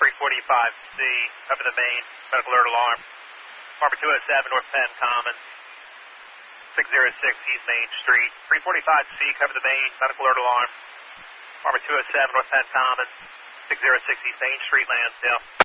345C, cover the main, medical alert alarm. Farmer 207, North Penn Common, 606 East Main Street. 345C, cover the main, medical alert alarm. Farmer 207, North Penn Common, 606 East Main Street, Lansdale.